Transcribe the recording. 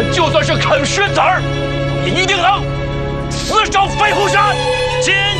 就算是啃石子儿，也一定能刺伤飞虎山。